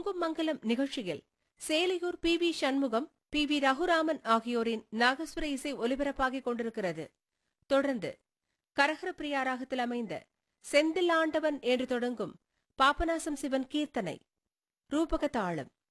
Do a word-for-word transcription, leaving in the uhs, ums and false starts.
பொங்கும் மங்கலம் நிகழ்ச்சியில் Selaiyur P V Shanmugam, P V Raghuraman ஆகியோரின் நாகஸ்வர இசை ஒலிபரப்பாகிக் கொண்டிருக்கிறது. தொடர்ந்து கரகரப்பிரியா ராகத்தில் அமைந்த செந்தில் ஆண்டவன் என்று தொடங்கும் பாபநாசம் சிவன் கீர்த்தனை ரூபக தாளம்.